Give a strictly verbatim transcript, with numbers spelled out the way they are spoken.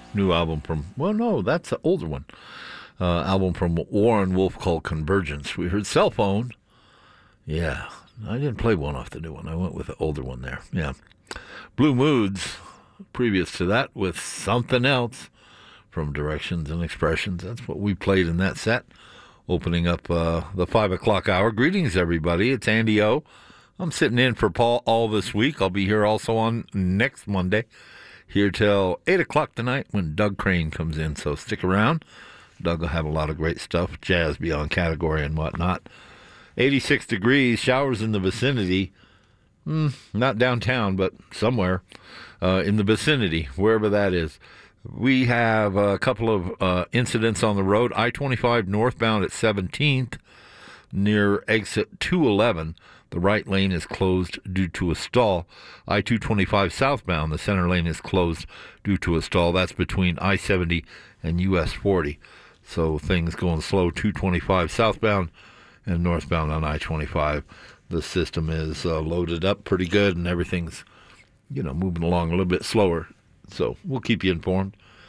New album from, well, no, that's an older one. Uh, album from Warren Wolf called Convergence. We heard Cell Phone. Yeah, I didn't play one off the new one. I went with the older one there. Yeah. Blue Moods, previous to that, with Something Else from Directions and Expressions. That's what we played in that set, opening up uh, the five o'clock hour. Greetings, everybody. It's Andy O. I'm sitting in for Paul all this week. I'll be here also on next Monday, here till eight o'clock tonight when Doug Crane comes in. So stick around. Doug will have a lot of great stuff, jazz beyond category and whatnot. eighty-six degrees, showers in the vicinity. Mm, not downtown, but somewhere uh, in the vicinity, wherever that is. We have a couple of uh, incidents on the road. I twenty-five northbound at seventeenth near exit two eleven. The right lane is closed due to a stall. I two twenty-five southbound, the center lane is closed due to a stall. That's between I seventy and U S forty. So things going slow, two twenty-five southbound and northbound on I twenty-five. The system is uh, loaded up pretty good and everything's, you know, moving along a little bit slower. So we'll keep you informed.